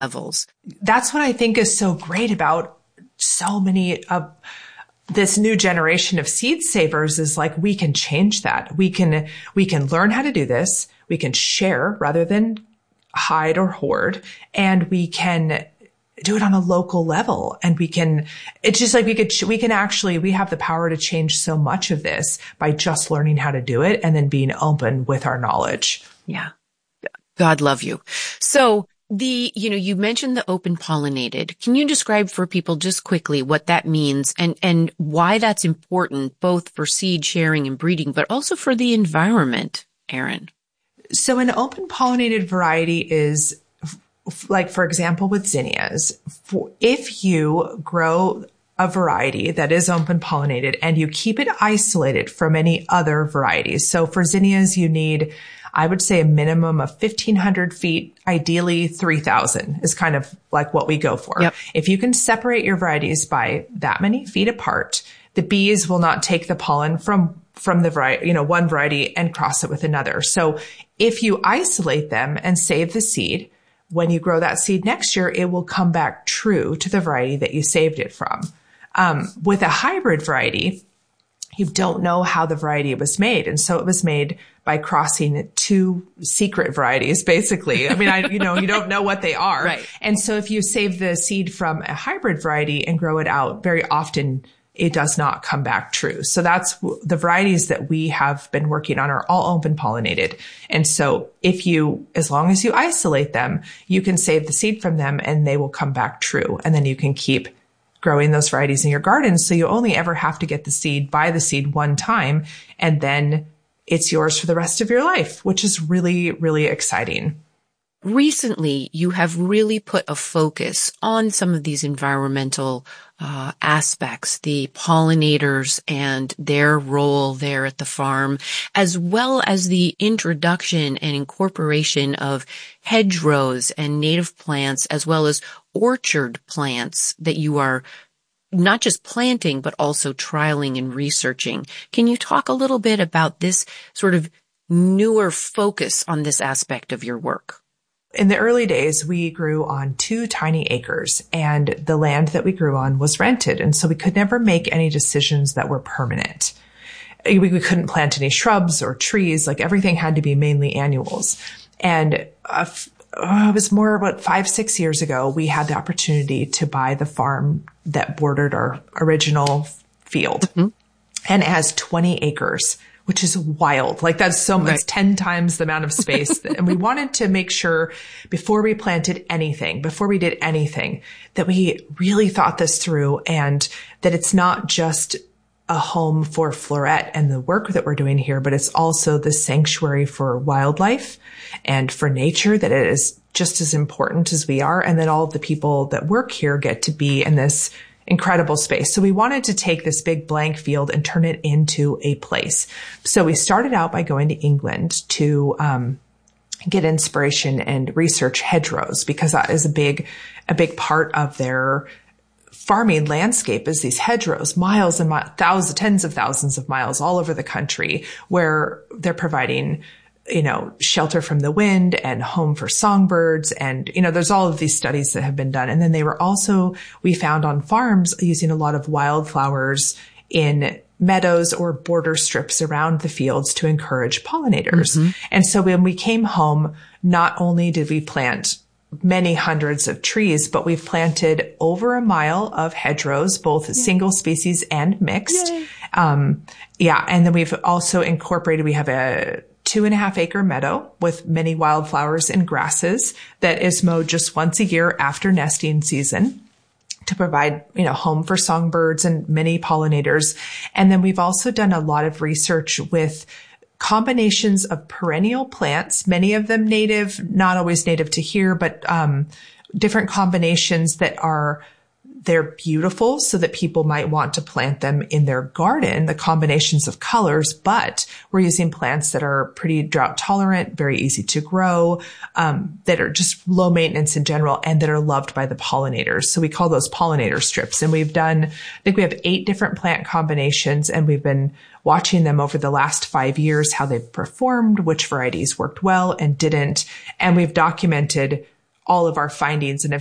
levels. That's what I think is so great about so many of this new generation of seed savers is like, we can change that. We can learn how to do this. We can share rather than hide or hoard, and we can do it on a local level. And it's just like we have the power to change so much of this by just learning how to do it and then being open with our knowledge. Yeah. God love you. So you mentioned the open pollinated. Can you describe for people just quickly what that means and why that's important, both for seed sharing and breeding, but also for the environment, Erin? So an open pollinated variety is like, for example, with zinnias, if you grow a variety that is open pollinated and you keep it isolated from any other varieties. So for zinnias, you need, I would say, a minimum of 1,500 feet, ideally 3,000 is kind of like what we go for. Yep. If you can separate your varieties by that many feet apart, the bees will not take the pollen from the variety, one variety and cross it with another. So if you isolate them and save the seed, when you grow that seed next year, it will come back true to the variety that you saved it from. With a hybrid variety, you don't know how the variety was made. And so it was made by crossing two secret varieties, basically. I mean, you don't know what they are. Right. And so if you save the seed from a hybrid variety and grow it out, very often it does not come back true. So that's the varieties that we have been working on are all open pollinated. And so as long as you isolate them, you can save the seed from them and they will come back true. And then you can keep growing those varieties in your garden. So you only ever have to buy the seed one time, and then it's yours for the rest of your life, which is really, really exciting. Recently, you have really put a focus on some of these environmental aspects, the pollinators and their role there at the farm, as well as the introduction and incorporation of hedgerows and native plants, as well as orchard plants that you are not just planting, but also trialing and researching. Can you talk a little bit about this sort of newer focus on this aspect of your work? In the early days, we grew on 2 tiny acres, and the land that we grew on was rented. And so we could never make any decisions that were permanent. We couldn't plant any shrubs or trees. Like, everything had to be mainly annuals. And it was more about 5-6 years ago, we had the opportunity to buy the farm that bordered our original field. Mm-hmm. And it has 20 acres. Which is wild. Like, that's so much, 10 times the amount of space. And we wanted to make sure before we did anything, that we really thought this through, and that it's not just a home for Floret and the work that we're doing here, but it's also the sanctuary for wildlife and for nature, that it is just as important as we are. And that all of the people that work here get to be in this incredible space. So we wanted to take this big blank field and turn it into a place. So we started out by going to England to get inspiration and research hedgerows, because that is a big part of their farming landscape, is these hedgerows, miles and miles, tens of thousands of miles all over the country, where they're providing shelter from the wind and home for songbirds. And, there's all of these studies that have been done. And then we found on farms using a lot of wildflowers in meadows or border strips around the fields to encourage pollinators. Mm-hmm. And so when we came home, not only did we plant many hundreds of trees, but we've planted over 1 mile of hedgerows, both single species and mixed. And then we've also we have a 2.5 acre meadow with many wildflowers and grasses that is mowed just once a year after nesting season to provide, home for songbirds and many pollinators. And then we've also done a lot of research with combinations of perennial plants, many of them native, not always native to here, but different combinations they're beautiful, so that people might want to plant them in their garden, the combinations of colors, but we're using plants that are pretty drought tolerant, very easy to grow, that are just low maintenance in general, and that are loved by the pollinators. So we call those pollinator strips. And I think we have 8 different plant combinations, and we've been watching them over the last 5 years, how they've performed, which varieties worked well and didn't. And we've documented all of our findings and have